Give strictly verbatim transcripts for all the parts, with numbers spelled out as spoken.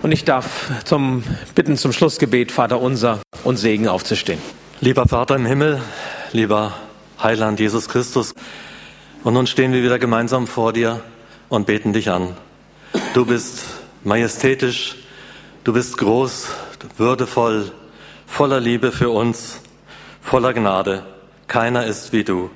Und ich darf zum bitten zum Schlussgebet, Vater unser und Segen aufzustehen. Lieber Vater im Himmel, lieber Heiland Jesus Christus, und nun stehen wir wieder gemeinsam vor dir und beten dich an. Du bist majestätisch, du bist groß, würdevoll, voller Liebe für uns, voller Gnade. Keiner ist wie du.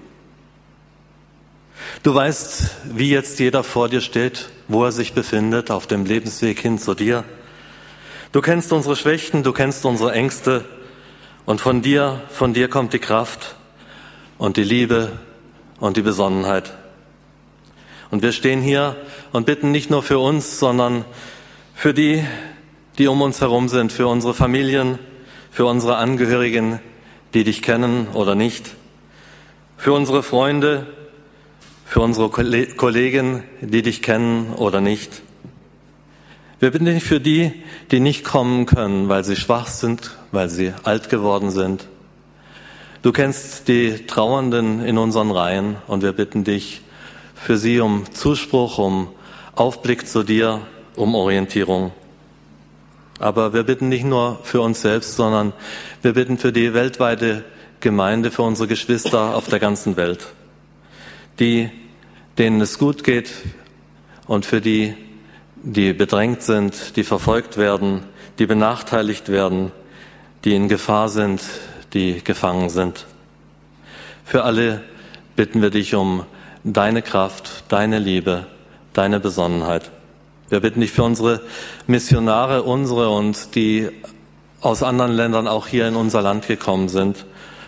Du weißt, wie jetzt jeder vor dir steht, wo er sich befindet, auf dem Lebensweg hin zu dir. Du kennst unsere Schwächen, du kennst unsere Ängste, und von dir, von dir kommt die Kraft und die Liebe und die Besonnenheit. Und wir stehen hier und bitten nicht nur für uns, sondern für die, die um uns herum sind, für unsere Familien, für unsere Angehörigen, die dich kennen oder nicht, für unsere Freunde, für unsere Kollegen, die dich kennen oder nicht. Wir bitten dich für die, die nicht kommen können, weil sie schwach sind, weil sie alt geworden sind. Du kennst die Trauernden in unseren Reihen und wir bitten dich für sie um Zuspruch, um Aufblick zu dir, um Orientierung. Aber wir bitten nicht nur für uns selbst, sondern wir bitten für die weltweite Gemeinde, für unsere Geschwister auf der ganzen Welt, die, denen es gut geht, und für die, die bedrängt sind, die verfolgt werden, die benachteiligt werden, die in Gefahr sind, die gefangen sind. Für alle bitten wir dich um deine Kraft, deine Liebe, deine Besonnenheit. Wir bitten dich für unsere Missionare, unsere und die aus anderen Ländern auch hier in unser Land gekommen sind,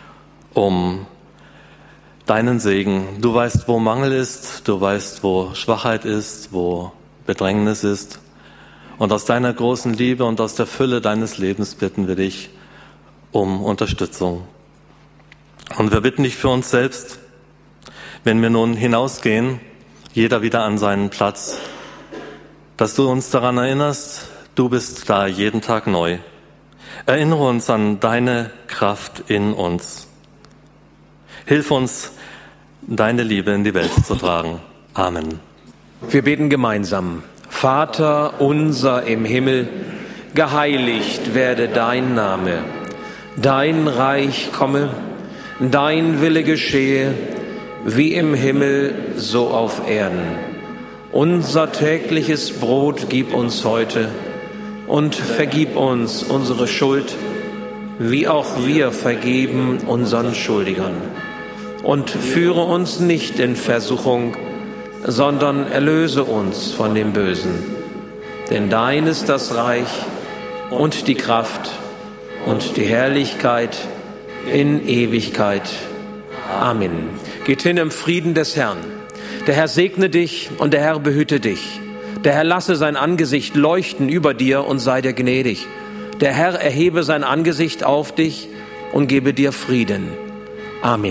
um deinen Segen. Du weißt, wo Mangel ist, du weißt, wo Schwachheit ist, wo Bedrängnis ist. Und aus deiner großen Liebe und aus der Fülle deines Lebens bitten wir dich um Unterstützung. Und wir bitten dich für uns selbst, wenn wir nun hinausgehen, jeder wieder an seinen Platz, dass du uns daran erinnerst, du bist da jeden Tag neu. Erinnere uns an deine Kraft in uns. Hilf uns, deine Liebe in die Welt zu tragen. Amen. Wir beten gemeinsam. Vater unser im Himmel, geheiligt werde dein Name. Dein Reich komme, dein Wille geschehe, wie im Himmel, so auf Erden. Unser tägliches Brot gib uns heute und vergib uns unsere Schuld, wie auch wir vergeben unseren Schuldigern. Und führe uns nicht in Versuchung, sondern erlöse uns von dem Bösen. Denn dein ist das Reich und die Kraft und die Herrlichkeit in Ewigkeit. Amen. Geht hin im Frieden des Herrn. Der Herr segne dich und der Herr behüte dich. Der Herr lasse sein Angesicht leuchten über dir und sei dir gnädig. Der Herr erhebe sein Angesicht auf dich und gebe dir Frieden. Amen.